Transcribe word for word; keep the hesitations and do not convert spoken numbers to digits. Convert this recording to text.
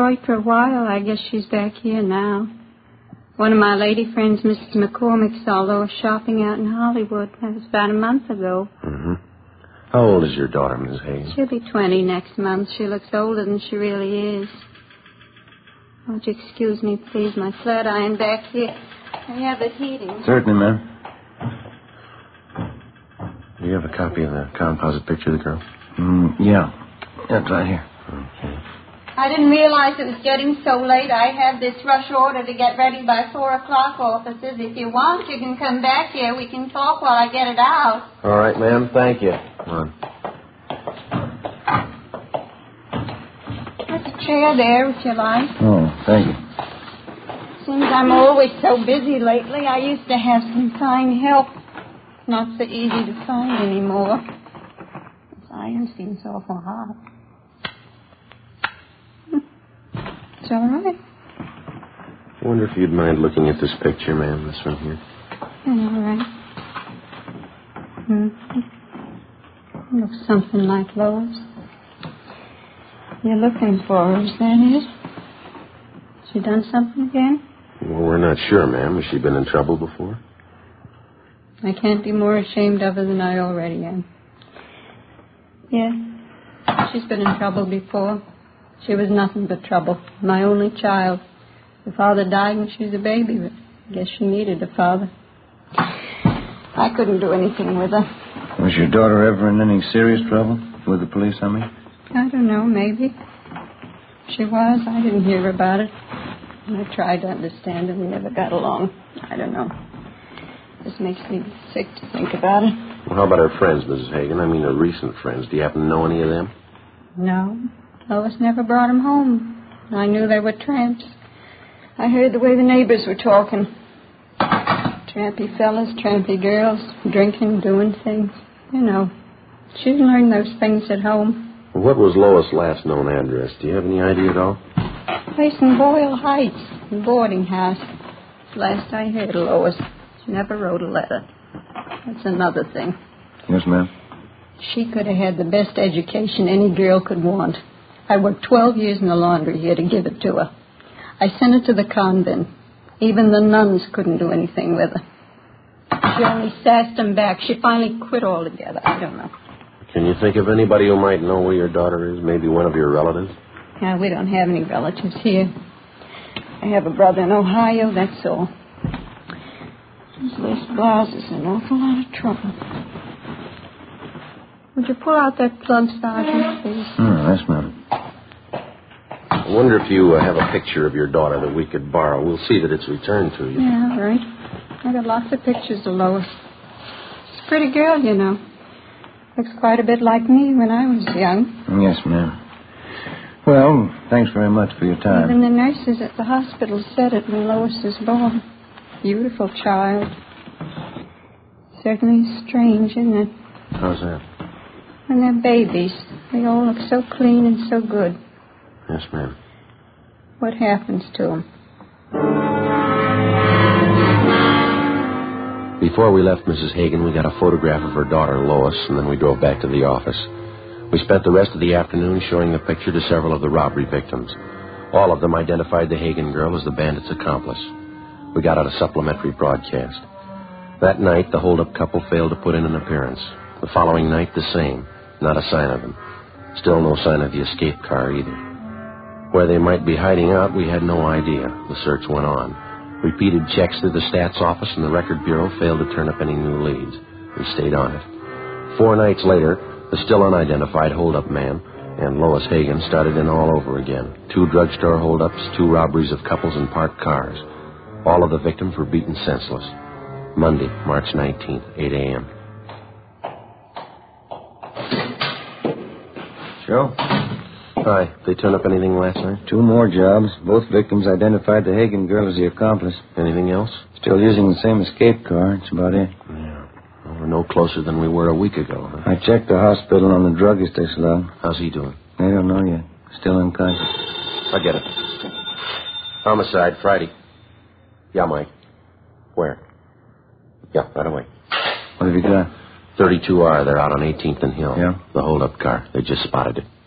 Detroit for a while. I guess she's back here now. One of my lady friends, Missus McCormick, saw Lois shopping out in Hollywood. That was about a month ago. Mm-hmm. How old is your daughter, Missus Hagen? She'll be twenty next month. She looks older than she really is. Won't you excuse me, please? My flat iron back here. I have the heating. Certainly, ma'am. Do you have a copy of the composite picture of the girl? Mm, yeah. That's right here. Okay. I didn't realize it was getting so late. I have this rush order to get ready by four o'clock, officers. If you want, you can come back here. We can talk while I get it out. All right, ma'am. Thank you. Come on. There's a chair there, if you like. Oh, thank you. Seems I'm always so busy lately. I used to have some fine help. It's not so easy to find anymore. This iron seems awful hot. It's all right. I wonder if you'd mind looking at this picture, ma'am, this one here. All right. Mm-hmm. Looks something like Lois. You're looking for her, is that it? She done something again? Well, we're not sure, ma'am. Has she been in trouble before? I can't be more ashamed of her than I already am. Yes, she's been in trouble before. She was nothing but trouble. My only child. Her father died when she was a baby, but I guess she needed a father. I couldn't do anything with her. Was your daughter ever in any serious trouble? With the police, I mean? I don't know, maybe. She was. I didn't hear about it. And I tried to understand it. We never got along. I don't know. This makes me sick to think about it. Well, how about her friends, Missus Hagen? I mean, her recent friends. Do you happen to know any of them? No. Lois never brought them home. I knew they were tramps. I heard the way the neighbors were talking. Trampy fellas, trampy girls, drinking, doing things. You know, she's learned those things at home. Well, what was Lois' last known address? Do you have any idea at all? Place in Boyle Heights, a boarding house. Last I heard of Lois, she never wrote a letter. That's another thing. Yes, ma'am. She could have had the best education any girl could want. I worked twelve years in the laundry here to give it to her. I sent her to the convent. Even the nuns couldn't do anything with her. She only sassed them back. She finally quit altogether. I don't know. Can you think of anybody who might know where your daughter is? Maybe one of your relatives? Yeah, we don't have any relatives here. I have a brother in Ohio, that's all. This lace blouse is an awful lot of trouble. Would you pull out that plug, Sergeant, please? Oh, yes, ma'am. I wonder if you uh, have a picture of your daughter that we could borrow. We'll see that it's returned to you. Yeah, all right. I got lots of pictures of Lois. She's a pretty girl, you know. Looks quite a bit like me when I was young. Yes, ma'am. Well, thanks very much for your time. Even the nurses at the hospital said it when Lois was born. Beautiful child. Certainly strange, isn't it? How's that? When they're babies, they all look so clean and so good. Yes, ma'am. What happens to them? Before we left Missus Hagen, we got a photograph of her daughter, Lois, and then we drove back to the office. We spent the rest of the afternoon showing the picture to several of the robbery victims. All of them identified the Hagen girl as the bandit's accomplice. We got out a supplementary broadcast. That night, the hold-up couple failed to put in an appearance. The following night, the same. Not a sign of them. Still no sign of the escape car either. Where they might be hiding out, we had no idea. The search went on. Repeated checks through the stats office and the record bureau failed to turn up any new leads. We stayed on it. Four nights later, the still unidentified hold-up man and Lois Hagen started in all over again. Two drugstore hold-ups, two robberies of couples and parked cars. All of the victims were beaten senseless. Monday, March nineteenth, eight a.m. Joe? Hi. They turn up anything last night? Two more jobs. Both victims identified the Hagen girl as the accomplice. Anything else? Still using the same escape car. That's about it. Yeah. Well, we're no closer than we were a week ago, huh? I checked the hospital on the druggist they slung. How's he doing? I don't know yet. Still unconscious. I get it. Homicide, Friday. Yeah, Mike. Where? Yeah, right away. What have you got? thirty-two R. They're out on eighteenth and Hill. Yeah? The hold-up car. They just spotted it.